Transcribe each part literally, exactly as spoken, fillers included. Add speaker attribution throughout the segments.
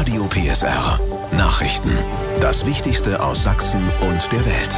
Speaker 1: Radio P S R. Nachrichten. Das Wichtigste aus Sachsen und der Welt.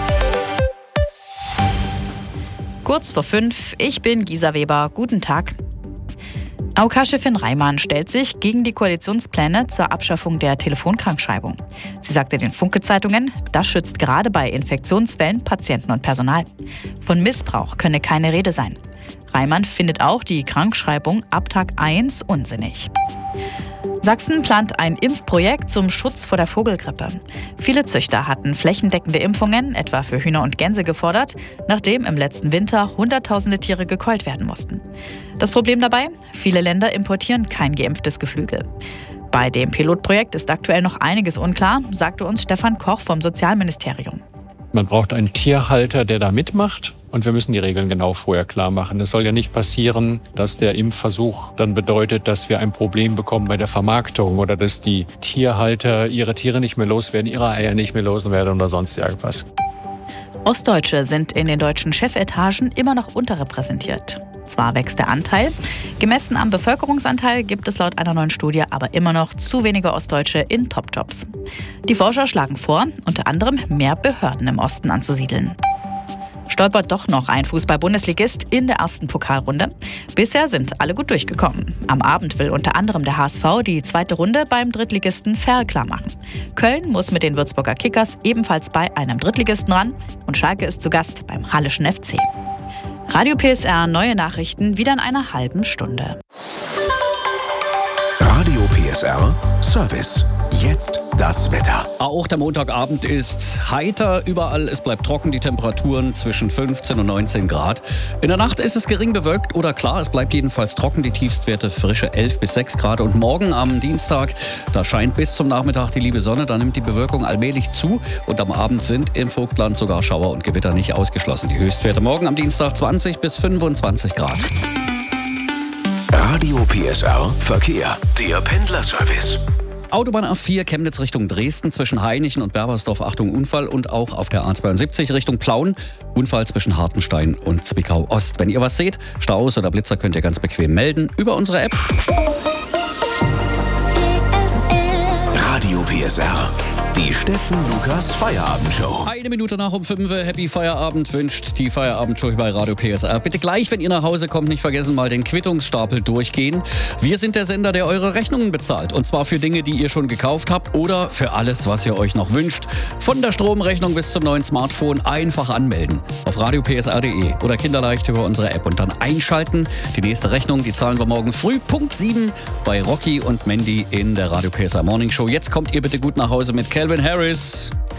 Speaker 2: Kurz vor fünf, ich bin Gisa Weber. Guten Tag. A O K-Chefin Reimann stellt sich gegen die Koalitionspläne zur Abschaffung der Telefonkrankschreibung. Sie sagte den Funke-Zeitungen, das schützt gerade bei Infektionswellen Patienten und Personal. Von Missbrauch könne keine Rede sein. Reimann findet auch die Krankschreibung ab Tag eins unsinnig. Sachsen plant ein Impfprojekt zum Schutz vor der Vogelgrippe. Viele Züchter hatten flächendeckende Impfungen, etwa für Hühner und Gänse, gefordert, nachdem im letzten Winter Hunderttausende Tiere gekeult werden mussten. Das Problem dabei? Viele Länder importieren kein geimpftes Geflügel. Bei dem Pilotprojekt ist aktuell noch einiges unklar, sagte uns Stefan Koch vom Sozialministerium.
Speaker 3: Man braucht einen Tierhalter, der da mitmacht. Und wir müssen die Regeln genau vorher klar machen. Es soll ja nicht passieren, dass der Impfversuch dann bedeutet, dass wir ein Problem bekommen bei der Vermarktung oder dass die Tierhalter ihre Tiere nicht mehr loswerden, ihre Eier nicht mehr loswerden oder sonst irgendwas.
Speaker 2: Ostdeutsche sind in den deutschen Chefetagen immer noch unterrepräsentiert. Zwar wächst der Anteil, gemessen am Bevölkerungsanteil gibt es laut einer neuen Studie aber immer noch zu wenige Ostdeutsche in Top-Jobs. Die Forscher schlagen vor, unter anderem mehr Behörden im Osten anzusiedeln. Stolpert doch noch ein Fußball-Bundesligist in der ersten Pokalrunde. Bisher sind alle gut durchgekommen. Am Abend will unter anderem der H S V die zweite Runde beim Drittligisten Verl klar machen. Köln muss mit den Würzburger Kickers ebenfalls bei einem Drittligisten ran und Schalke ist zu Gast beim Halleschen F C. Radio P S R, neue Nachrichten, wieder in einer halben Stunde.
Speaker 1: Radio P S R Service. Jetzt das Wetter.
Speaker 4: Auch der Montagabend ist heiter überall. Es bleibt trocken, die Temperaturen zwischen fünfzehn und neunzehn Grad. In der Nacht ist es gering bewölkt oder klar, es bleibt jedenfalls trocken. Die Tiefstwerte frische elf bis sechs Grad. Und morgen am Dienstag, da scheint bis zum Nachmittag die liebe Sonne. Da nimmt die Bewölkung allmählich zu. Und am Abend sind im Vogtland sogar Schauer und Gewitter nicht ausgeschlossen. Die Höchstwerte morgen am Dienstag zwanzig bis fünfundzwanzig Grad.
Speaker 1: Radio P S R Verkehr. Der Pendlerservice.
Speaker 4: Autobahn A vier Chemnitz Richtung Dresden zwischen Hainichen und Berbersdorf, Achtung Unfall, und auch auf der A zweiundsiebzig Richtung Plauen, Unfall zwischen Hartenstein und Zwickau Ost. Wenn ihr was seht, Staus oder Blitzer, könnt ihr ganz bequem melden über unsere App.
Speaker 1: Radio P S R. Die Steffen Lukas Feierabendshow.
Speaker 4: Eine Minute nach um fünf. Happy Feierabend wünscht die Feierabendshow bei Radio P S R. Bitte gleich, wenn ihr nach Hause kommt, nicht vergessen, mal den Quittungsstapel durchgehen. Wir sind der Sender, der eure Rechnungen bezahlt. Und zwar für Dinge, die ihr schon gekauft habt oder für alles, was ihr euch noch wünscht. Von der Stromrechnung bis zum neuen Smartphone einfach anmelden. Auf radio p s r punkt d e oder kinderleicht über unsere App und dann einschalten. Die nächste Rechnung, die zahlen wir morgen früh, Punkt sieben, bei Rocky und Mandy in der Radio P S R Morning Show. Jetzt kommt ihr bitte gut nach Hause mit Calvin Harris.